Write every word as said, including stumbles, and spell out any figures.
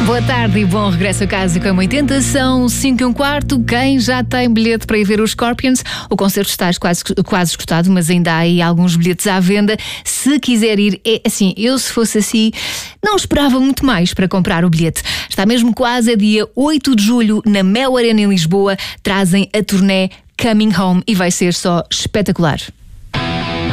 Boa tarde e bom regresso a casa com a oitenta. São cinco e um quarto. Quem já tem bilhete para ir ver os Scorpions? O concerto está quase, quase esgotado, mas ainda há aí alguns bilhetes à venda. Se quiser ir, é assim, eu se fosse assim, não esperava muito mais para comprar o bilhete. Está mesmo quase, a dia oito de julho, na Mel Arena em Lisboa. Trazem a turnê Coming Home e vai ser só espetacular.